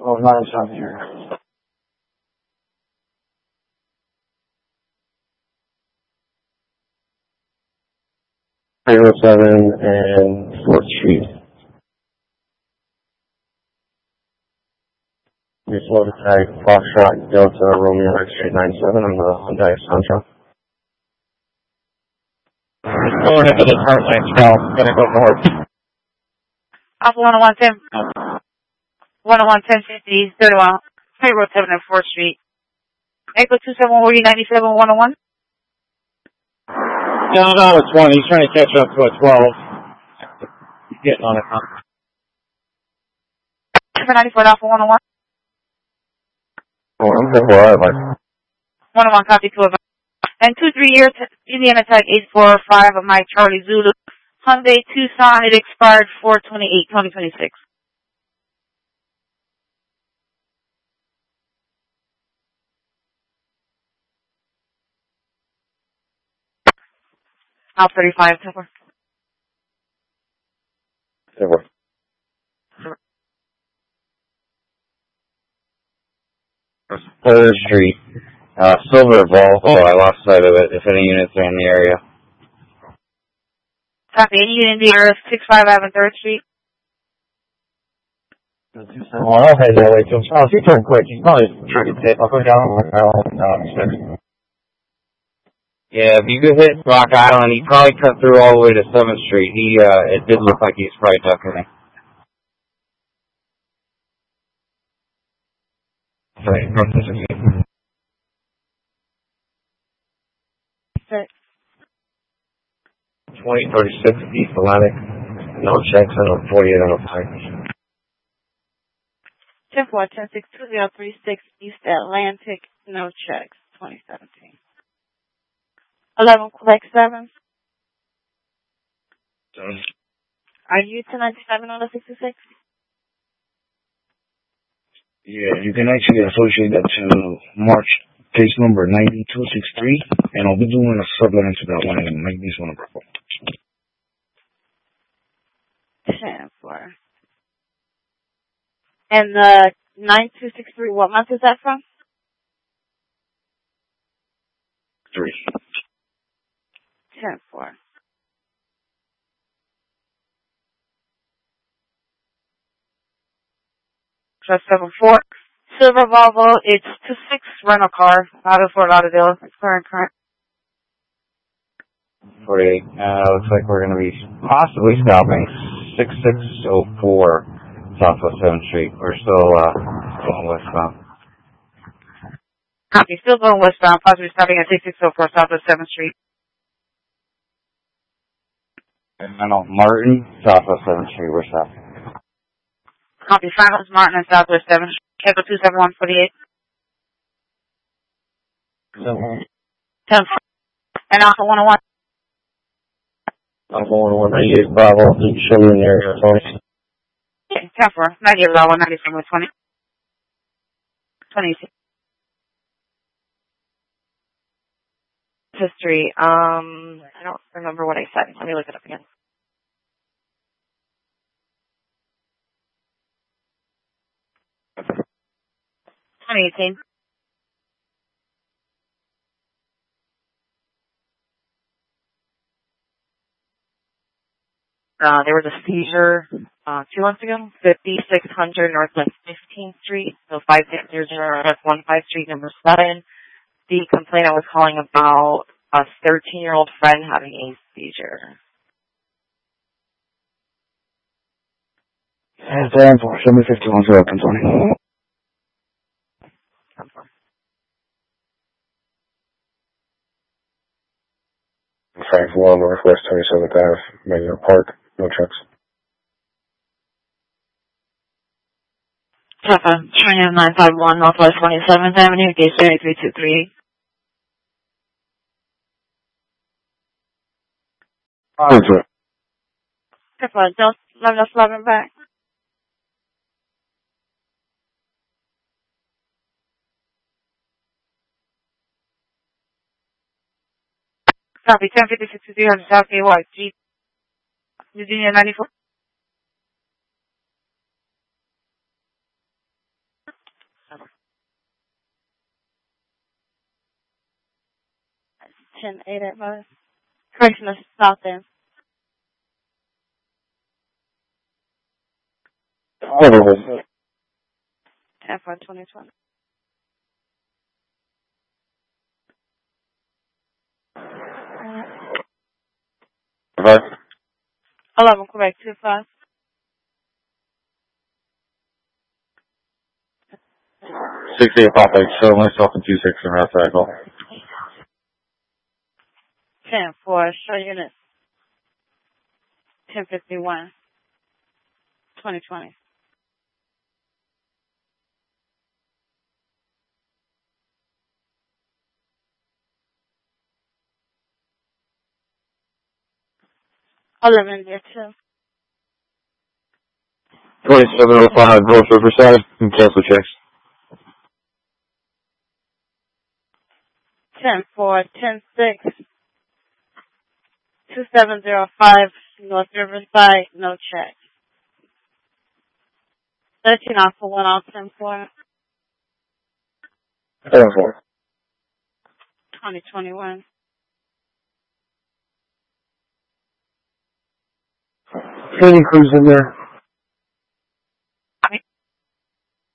Oh, 97 here. 307 and 4th Street. Just load tag Foxtrot Delta Romeo X-Ray 97 on the Hyundai Elantra. Going into the Heartland South, gonna go north. Alpha 10110. 1011050, 31, State Road 7 and 4th Street. April 2740 97 101. No, it's 1. He's trying to catch up to a 12. He's getting on it now. 794 Alpha 101. Oh, I'm good. All right, 101 copy 2 of and 23 years Indiana Type 845 of my Charlie Zulu Hyundai Tucson. It expired 4/28/2026. Al 35 Silver. Silver. Third Street. Silver Evolve, so I lost sight of it. If any units are in the area. Copy. Any unit in the area 65 Ave 3rd Street. Well, I'll head that way too. Charles, you turn quick. He's probably trying to tip. I'll go down. Yeah, if you could hit Rock Island, he probably cut through all the way to 7th Street. It did look like he's probably ducking it. Right. 2036 East Atlantic. No checks on 48 on the pipe. 10-4-10-6-2036 East Atlantic. No checks. 2017. 11 Quebec 7. Are you 1097 on the 66? Yeah, you can actually associate that to March case number 9263, and I'll be doing a sublet into that one and make this one a purple. 10-4. And the 9263, what month is that from? 3. 10-4. Trust 7-4. Silver Volvo, it's 2-6 rental car out of Fort Lauderdale. It's current. 48. Looks like we're going to be possibly stopping 6604 Southwest 7th Street. We're still going westbound. Copy. Still going westbound, possibly stopping at 6604 Southwest 7th Street. And Martin, Southwest 7th Street. We're stopping. Copy. Finals Martin and Southwest 7th Street. Echo 27148. 10 and Alpha 101. Alpha 101 98 Bravo. You can show me in the area, Tony. Okay, 10-4. 98 Bravo, 97 with 20. 26. History. I don't remember what I said. Let me look it up again. (2018). There was a seizure 2 months ago, 5600 Northwest 15th Street, so 5600 Northwest 15 Street, number 7. The complainant was calling about a 13-year-old friend having a seizure. And 7-4, 751 Tony. 5-1 Northwest 27th Ave, Mayor Park, no trucks. Papa, China 951 Northwest 27th Avenue, gate 3323. Papa, don't let us love him back. Copy, 1056 South KY, G, Virginia 94. 10-8 at most. Correction, that's South End. Over. 10-4-2020. Right. 11, Quebec 25. 68 Pop X, show myself in 26 and route cycle. 10-4, show unit 1051. 2020. There too. 2705 North Riverside and cancel checks. 10-4, 10-6. 2705 North Riverside, no check. 13 off for 1 off 10-4. 7-4. 2021. Any crews in there?